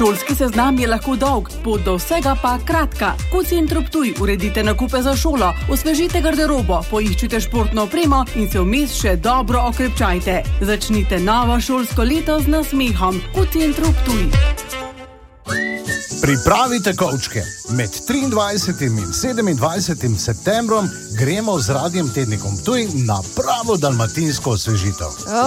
Šolski seznam je lahko dolg, pot do vsega pa kratka. Kot Centru Ptuj uredite nakupe za šolo, osvežite garderobo, poiščite športno opremo in se vmes še dobro okrepčajte. Začnite novo šolsko leto z nasmehom. Kot Centru Ptuj. Pripravite kovčke. Med 23. in 27. septembrom gremo z Radiem Tednikom Ptuj na pravo dalmatinsko osvežitev.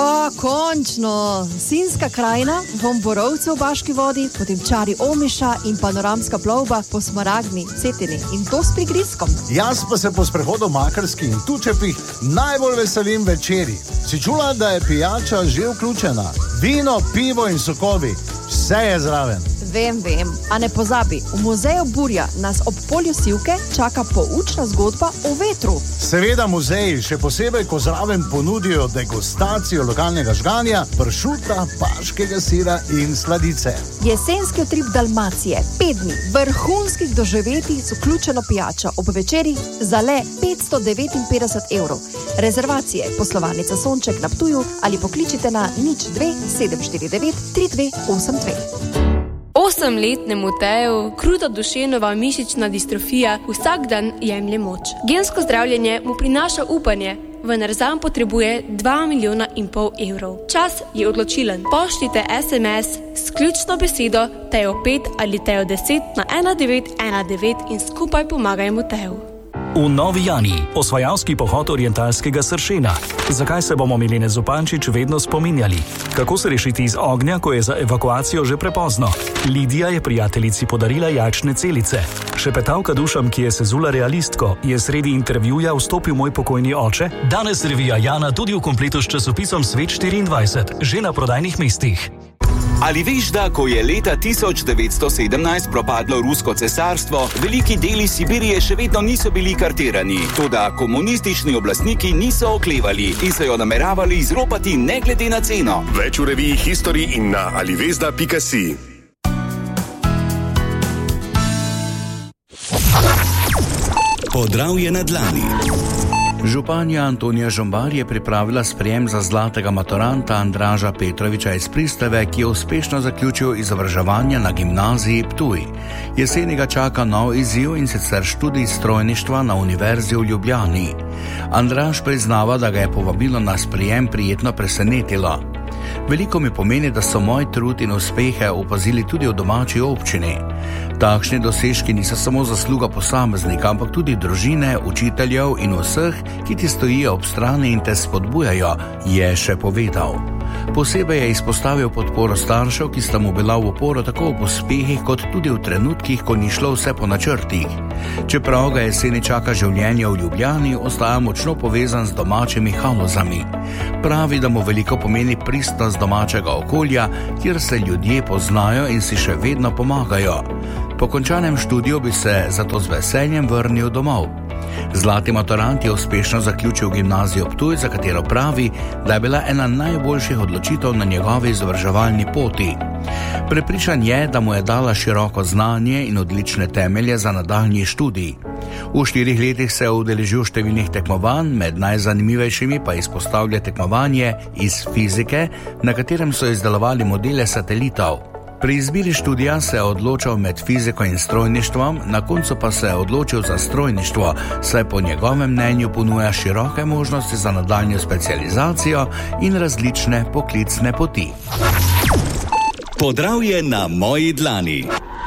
Končno! Sinjska krajina, dom Borovcev v Baški vodi, potem čari Omiša in panoramska plovba po Smaragdni, Cetini in to s prigrizkom. Jaz pa se po sprehodu Makarski in Tučepih najbolj veselim večeri. Si čula, da je pijača že vključena? Vino, pivo in sokovi. Vse je zraven. Vem, a ne pozabi, v muzeju Burja nas ob polju Sivke čaka poučna zgodba o vetru. Seveda muzeji, še posebej, ko zraven ponudijo degustacijo lokalnega žganja, pršuta, paškega sira in sladice. Jesenski utrip Dalmacije, 5 dni vrhunskih doživetij z vključeno pijačo ob večerih za le 559 €. Rezervacije poslovalnica Sonček na Ptuju ali pokličite na 02 749 3282. 8-letnemu Teju kruta duševnova mišična distrofija vsak dan jemlje moč. Gensko zdravljenje mu prinaša upanje, vendar zanj potrebuje 2,5 milijona €. Čas je odločilen. Pošljite SMS s ključno besedo Tejo 5 ali Tejo 10 na 1919 in skupaj pomagajmo Teju. V Novi Jani, osvajalski pohod orientalskega sršena. Zakaj se bomo Milene Zupančič vedno spominjali? Kako se rešiti iz ognja, ko je za evakuacijo že prepozno? Lidija je prijateljici podarila jajčne celice. Šepetavka Dušam, ki je sezula realistko, je sredi intervjuja vstopil moj pokojni oče. Danes revija Jana tudi v kompletu s časopisom Svet 24, že na prodajnih mestih. Ali veš, da ko je leta 1917 propadlo rusko cesarstvo, veliki deli Sibirije še vedno niso bili kartirani, toda komunistični oblastniki niso oklevali in so jo nameravali izropati ne glede na ceno. Več v reviji History in na alivezda.si. Podravje na dlani. Županja Antonija Žombar je pripravila sprejem za zlatega maturanta Andraža Petroviča iz Pristave, ki je uspešno zaključil izobraževanje na gimnaziji Ptuj. Jeseni ga čaka nov izziv in sicer študij strojništva na Univerzi v Ljubljani. Andraž priznava, da ga je povabilo na sprejem prijetno presenetilo. Veliko mi pomeni, da so moj trud in uspehe opazili tudi v domači občini. Takšni dosežki niso samo zasluga posameznika, ampak tudi družine, učiteljev in vseh, ki ti stojijo ob strani in te spodbujajo, je še povedal. Posebej je izpostavil podporo staršev, ki sta mu bila v oporo tako v uspehih kot tudi v trenutkih, ko ni šlo vse po načrtih. Čeprav ga jeseni čaka življenje v Ljubljani, ostaja močno povezan z domačimi halozami. Pravi, da mu veliko pomeni pristnost domačega okolja, kjer se ljudje poznajo in si še vedno pomagajo. Po končanem študiju bi se zato z veseljem vrnil domov. Zlati maturant je uspešno zaključil gimnazijo Ptuj, za katero pravi, da je bila ena najboljših odločitev na njegovi izobraževalni poti. Prepričan je, da mu je dala široko znanje in odlične temelje za nadaljnji študij. V 4 letih se je udeležil številnih tekmovanj, med najzanimivejšimi pa izpostavlja tekmovanje iz fizike, na katerem so izdelovali modele satelitov. Pri izbiri študija se je odločil med fiziko in strojništvom, na koncu pa se je odločil za strojništvo, saj po njegovem mnenju ponuja široke možnosti za nadaljnjo specializacijo in različne poklicne poti. Podravje na moji dlani.